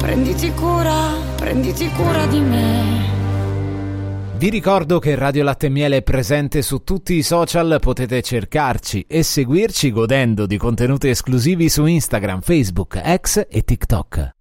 prenditi cura di me. Vi ricordo che Radio Latte e Miele è presente su tutti i social, potete cercarci e seguirci godendo di contenuti esclusivi su Instagram, Facebook, X e TikTok.